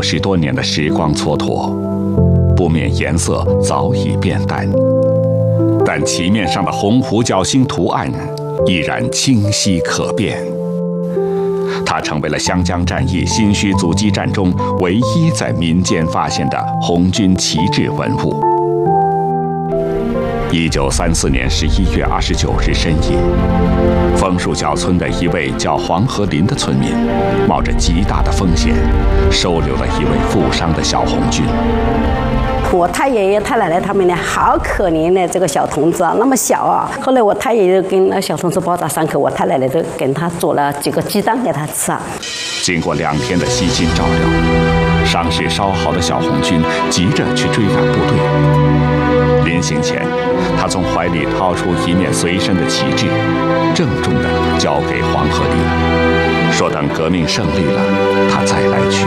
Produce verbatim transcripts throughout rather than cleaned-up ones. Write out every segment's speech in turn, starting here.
五十多年的时光蹉跎，布面颜色早已变淡，但旗面上的红狐角星图案依然清晰可辨。它成为了湘江战役新圩阻击战中唯一在民间发现的红军旗帜文物。一九三四年十一月二十九日深夜，枫树角村的一位叫黄河林的村民，冒着极大的风险，收留了一位负伤的小红军。 我太爷爷、太奶奶他们呢，好可怜的这个小童子啊，那么小啊。后来我太爷爷跟那小童子包扎伤口，我太奶奶就给他煮了几个鸡蛋给他吃啊。 经过两天的悉心照料，伤势稍好的小红军急着去追赶部队。临行前，他从怀里掏出一面随身的旗帜，郑重地交给黄河林，说等革命胜利了，他再来取。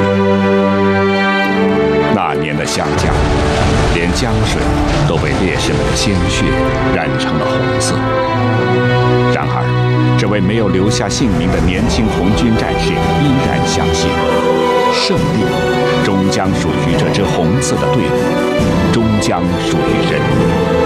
那年的湘江，连江水都被烈士们的鲜血染成了红色。然而，这位没有留下姓名的年轻红军战士依然相信，胜利终将属于这支红色的队伍，终将属于人民。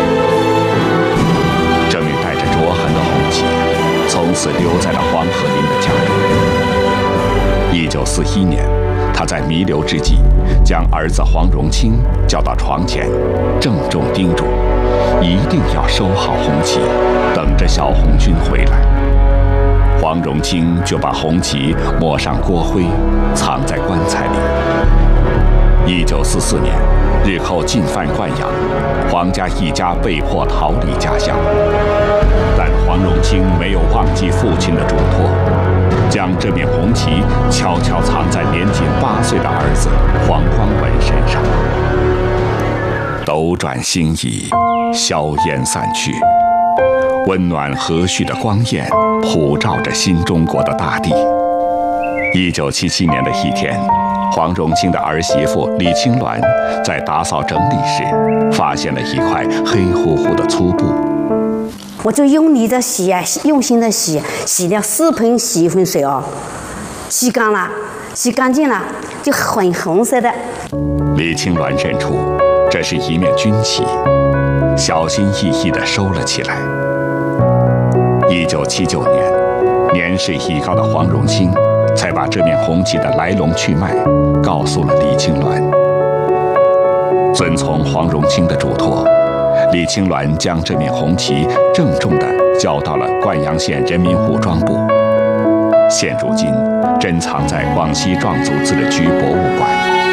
这面带着灼痕的红旗，从此留在了黄河林的家中。一九四一年，他在弥留之际，将儿子黄荣清叫到床前，郑重叮嘱，一定要收好红旗，等着小红军回来。黄荣清就把红旗抹上锅灰，藏在棺材里。一九四四年，日寇进犯灌阳，黄家一家被迫逃离家乡。但黄荣清没有忘记父亲的嘱托，将这面红旗悄悄藏在年仅八岁的儿子黄光文身上。斗转星移，硝烟散去，温暖和煦的光焰普照着新中国的大地。一九七七年的一天，黄荣清的儿媳妇李青鸾在打扫整理时，发现了一块黑乎乎的粗布。 我就用力的洗啊，用心的洗，洗了四盆洗衣粉水哦，洗干了，洗干净了，就很红色的。 李青鸾认出这是一面军旗，小心翼翼地收了起来。一九七九年，年事已高的黄荣清才把这面红旗的来龙去脉告诉了李青鸾。遵从黄荣清的嘱托，李青鸾将这面红旗郑重地交到了灌阳县人民武装部，现如今珍藏在广西壮族自治区博物馆。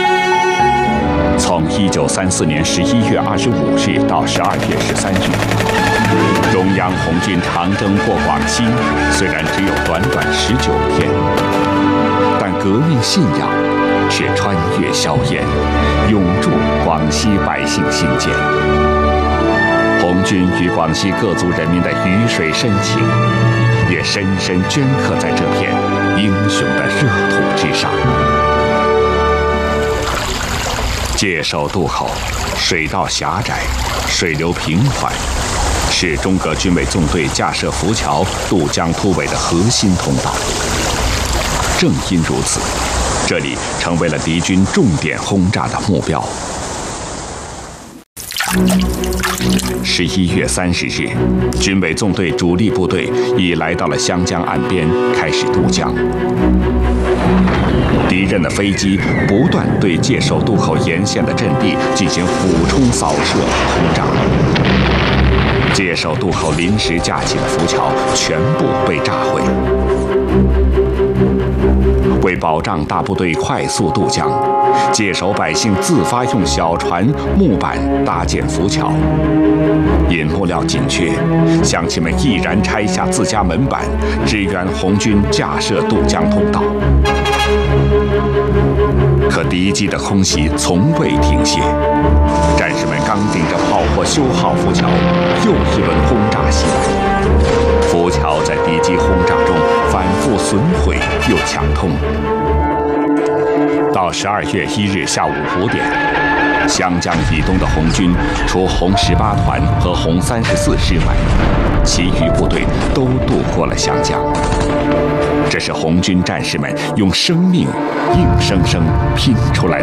从一九三四年十一月二十五日到十二月十三日，中央红军长征过广西，虽然只有短短十九天，但革命信仰却穿越硝烟，永驻广西百姓心间。红军与广西各族人民的鱼水深情，也深深镌刻在这片英雄的热土之上。界首渡口水道狭窄，水流平缓，是中革军委纵队架设浮桥渡江突围的核心通道。正因如此，这里成为了敌军重点轰炸的目标。十一月三十日，军委纵队主力部队已来到了湘江岸边，开始渡江。敌人的飞机不断对界首渡口沿线的阵地进行俯冲扫射轰炸，界首渡口临时架起的浮桥全部被炸毁。为保障大部队快速渡江，界首百姓自发用小船、木板搭建浮桥。因木料紧缺，乡亲们毅然拆下自家门板，支援红军架设渡江通道。可敌机的空袭从未停歇，战士们刚顶着炮火修好浮桥，又一轮轰炸袭来。浮桥在敌机轰炸中反复损毁又抢通。到十二月一日下午五点，湘江以东的红军除红十八团和红三十四师外，其余部队都渡过了湘江。这是红军战士们用生命硬生生拼出来的